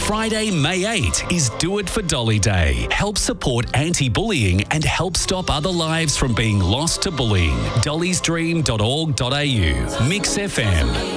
Friday, May 8 is Do It for Dolly Day. Help support anti-bullying and help stop other lives from being lost to bullying. dollysdream.org.au. Mix FM.